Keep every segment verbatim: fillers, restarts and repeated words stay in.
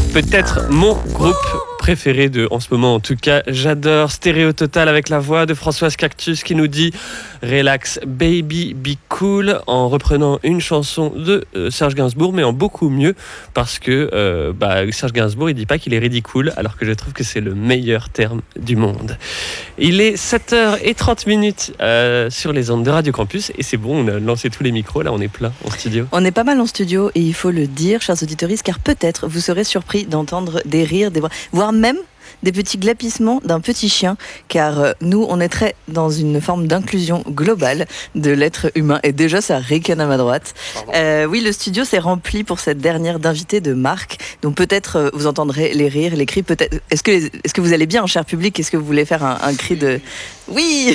Peut-être mon groupe préféré de en ce moment, en tout cas. J'adore Stéréo Total avec la voix de Françoise Cactus qui nous dit « Relax baby, be cool » en reprenant une chanson de euh, Serge Gainsbourg, mais en beaucoup mieux parce que euh, bah, Serge Gainsbourg, il dit pas qu'il est ridicule, alors que je trouve que c'est le meilleur terme du monde. Il est sept heures trente euh, sur les ondes de Radio Campus et c'est bon, on a lancé tous les micros, là on est plein en studio. On est pas mal en studio et il faut le dire, chers auditeurs, car peut-être vous serez surpris d'entendre des rires, des voix, voire même des petits glapissements d'un petit chien, car euh, nous, on est très dans une forme d'inclusion globale de l'être humain, et déjà ça ricane à ma droite. Euh, oui, le studio s'est rempli pour cette dernière d'invités de Marc, donc peut-être euh, vous entendrez les rires, les cris, peut-être. Est-ce que, est-ce que vous allez bien, cher public? Est-ce que vous voulez faire un, un cri de... Oui.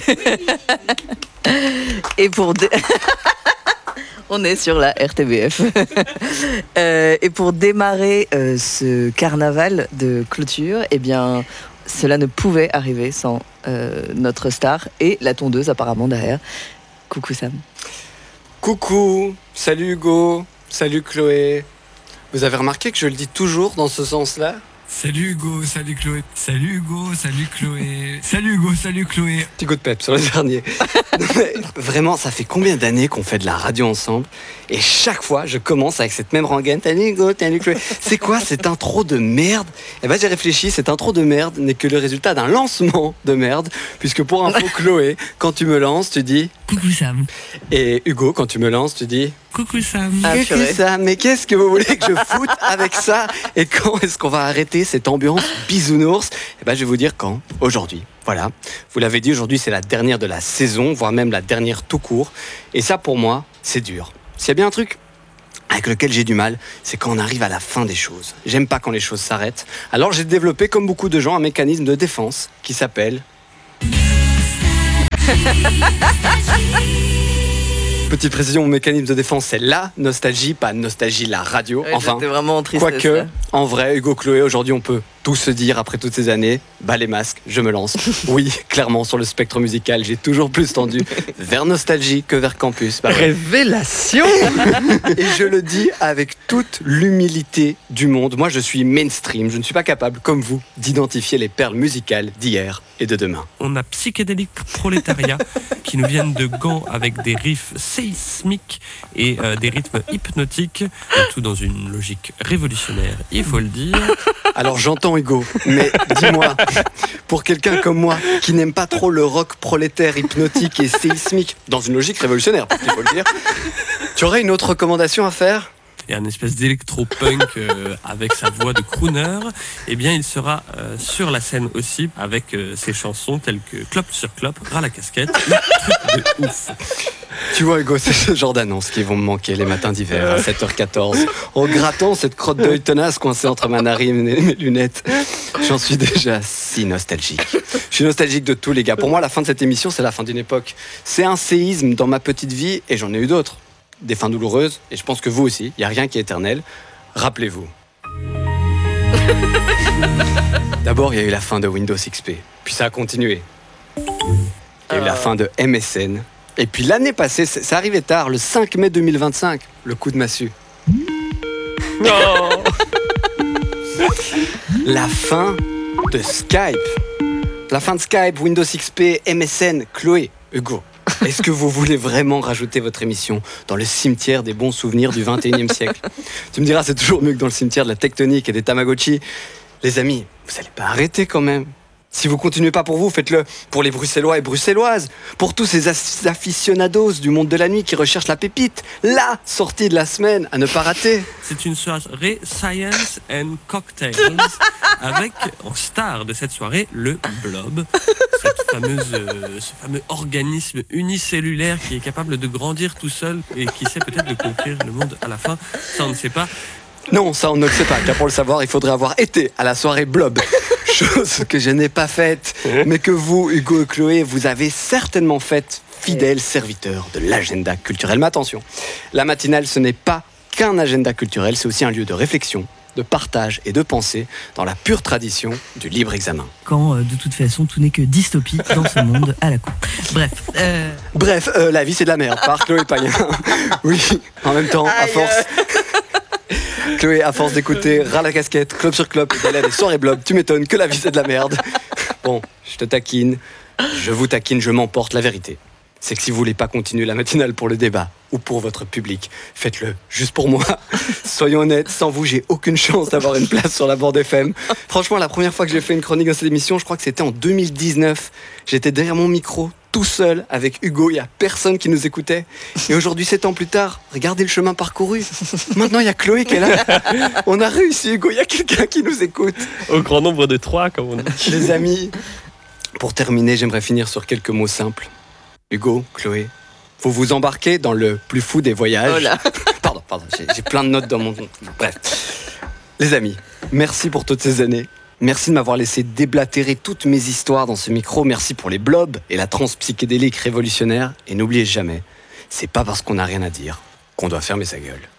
Et pour... Dé... On est sur la R T B F. euh, et pour démarrer euh, ce carnaval de clôture, eh bien, cela ne pouvait arriver sans euh, notre star et la tondeuse apparemment derrière. Coucou Sam. Coucou, salut Hugo, salut Chloé. Vous avez remarqué que je le dis toujours dans ce sens-là ? Salut Hugo, salut Chloé. Salut Hugo, salut Chloé. Salut Hugo, salut Chloé. Petit coup de pep sur le dernier. Non, mais vraiment, ça fait combien d'années qu'on fait de la radio ensemble ? Et chaque fois, je commence avec cette même rengaine. Salut Hugo, salut Chloé. C'est quoi cette intro de merde ? Eh ben, j'ai réfléchi, cette intro de merde n'est que le résultat d'un lancement de merde. Puisque pour info, Chloé, quand tu me lances, tu dis... Coucou Sam. Et Hugo, quand tu me lances, tu dis... Coucou Sam. Ah, Coucou Sam, mais qu'est-ce que vous voulez que je foute avec ça ? Et quand est-ce qu'on va arrêter cette ambiance bisounours ? Eh ben, je vais vous dire quand. Aujourd'hui. Voilà. Vous l'avez dit, aujourd'hui, c'est la dernière de la saison, voire même la dernière tout court. Et ça, pour moi, c'est dur. S'il y a bien un truc avec lequel j'ai du mal, c'est quand on arrive à la fin des choses. J'aime pas quand les choses s'arrêtent. Alors, j'ai développé, comme beaucoup de gens, un mécanisme de défense qui s'appelle... Petite précision, mon mécanisme de défense, c'est la nostalgie, pas nostalgie, la radio. Ouais, enfin, j'étais vraiment en tristesse, quoique, là. en vrai, Hugo, Chloé, aujourd'hui, on peut tout se dire après toutes ces années. Bas les masques, je me lance. Oui, clairement, sur le spectre musical, j'ai toujours plus tendu vers nostalgie que vers campus. Bah, ouais. Révélation. Et je le dis avec toute l'humilité du monde. Moi, je suis mainstream. Je ne suis pas capable, comme vous, d'identifier les perles musicales d'hier et de demain. On a Psychédélique Prolétariat qui nous viennent de Gand avec des riffs séismiques et euh, des rythmes hypnotiques, le tout dans une logique révolutionnaire, il faut le dire. Alors j'entends Hugo, mais dis-moi, pour quelqu'un comme moi qui n'aime pas trop le rock prolétaire hypnotique et séismique, dans une logique révolutionnaire, il faut le dire, tu aurais une autre recommandation à faire ? Il y a une espèce d'électro-punk euh, avec sa voix de crooner, eh bien il sera euh, sur la scène aussi avec euh, ses chansons telles que Clope sur Clope, Ras la casquette, truc de ouf. Tu vois Hugo, c'est ce genre d'annonces qui vont me manquer les matins d'hiver à sept heures quatorze, en grattant cette crotte d'œil tenace coincée entre ma narine et mes lunettes. J'en suis déjà si nostalgique. Je suis nostalgique de tous les gars. Pour moi, la fin de cette émission, c'est la fin d'une époque. C'est un séisme dans ma petite vie et j'en ai eu d'autres. Des fins douloureuses, et je pense que vous aussi, il n'y a rien qui est éternel. Rappelez-vous. D'abord, il y a eu la fin de Windows X P, puis ça a continué. Il y a eu la fin de M S N, et puis l'année passée, ça arrivait tard, le cinq mai deux mille vingt-cinq, le coup de massue. Non. La fin de Skype. La fin de Skype, Windows X P, M S N, Chloé, Hugo. Est-ce que vous voulez vraiment rajouter votre émission dans le cimetière des bons souvenirs du vingt et unième siècle ? Tu me diras, c'est toujours mieux que dans le cimetière de la tectonique et des Tamagotchi. Les amis, vous n'allez pas arrêter quand même. Si vous continuez pas pour vous, faites-le pour les Bruxellois et Bruxelloises, pour tous ces aficionados du monde de la nuit qui recherchent la pépite, la sortie de la semaine à ne pas rater. C'est une soirée Science and Cocktails avec en star de cette soirée le Blob, cette fameuse, euh, ce fameux organisme unicellulaire qui est capable de grandir tout seul et qui sait peut-être de conquérir le monde à la fin. Ça on ne sait pas. Non, ça on ne le sait pas, car pour le savoir, il faudrait avoir été à la soirée Blob. Chose que je n'ai pas faite, mais que vous, Hugo et Chloé, vous avez certainement faite, fidèles serviteurs de l'agenda culturel. Mais attention, la matinale, ce n'est pas qu'un agenda culturel, c'est aussi un lieu de réflexion, de partage et de pensée dans la pure tradition du libre examen. Quand, euh, de toute façon, tout n'est que dystopie dans ce monde à la coupe. Bref. Euh... Bref, euh, la vie c'est de la merde, par Chloé Payen. Oui, en même temps, à force... Chloé, à force d'écouter ras la casquette, club sur club, et d'aller à des soirées blob, tu m'étonnes que la vie c'est de la merde. Bon, je te taquine, je vous taquine, je m'emporte. La vérité, c'est que si vous voulez pas continuer la matinale pour le débat ou pour votre public, faites-le juste pour moi. Soyons honnêtes, sans vous, j'ai aucune chance d'avoir une place sur la bande F M. Franchement, la première fois que j'ai fait une chronique dans cette émission, je crois que c'était en deux mille dix-neuf. J'étais derrière mon micro, tout seul, avec Hugo, il n'y a personne qui nous écoutait. Et aujourd'hui, sept ans plus tard, regardez le chemin parcouru. Maintenant, il y a Chloé qui est là. On a réussi, Hugo, il y a quelqu'un qui nous écoute. Au grand nombre de trois, comme on dit. Les amis, pour terminer, j'aimerais finir sur quelques mots simples. Hugo, Chloé, vous vous embarquez dans le plus fou des voyages. Oh là. Pardon, pardon, j'ai, j'ai plein de notes dans mon... Bref. Les amis, merci pour toutes ces années. Merci de m'avoir laissé déblatérer toutes mes histoires dans ce micro. Merci pour les blobs et la transe psychédélique révolutionnaire. Et n'oubliez jamais, c'est pas parce qu'on n'a rien à dire qu'on doit fermer sa gueule.